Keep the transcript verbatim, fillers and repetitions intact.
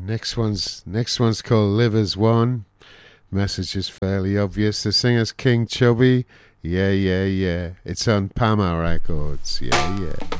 next one's next one's called Live as One. Message is fairly obvious. The singer's King Chubby. Yeah, yeah, yeah. It's on Pama Records. Yeah, yeah.